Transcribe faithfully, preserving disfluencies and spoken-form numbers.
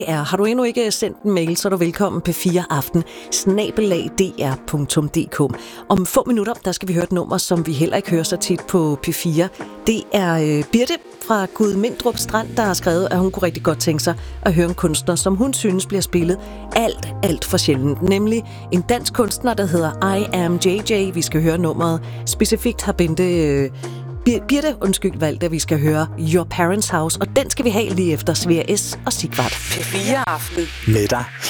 er, har du endnu ikke sendt en mail, så er du velkommen P fire aften snabel-a d r punktum d k. Om få minutter, der skal vi høre et nummer, som vi heller ikke hører så tit på P fire. Det er øh, Birte fra Gudmindrup Strand, der har skrevet, at hun kunne rigtig godt tænke sig at høre en kunstner, som hun synes bliver spillet alt, alt for sjældent. Nemlig en dansk kunstner, der hedder I Am J J. Vi skal høre nummeret. Specifikt har Bente... Øh, Birte, undskyld, valgte, at vi skal høre Your Parents' House, og den skal vi have lige efter Svea S. og Sigvart. P fire aften med dig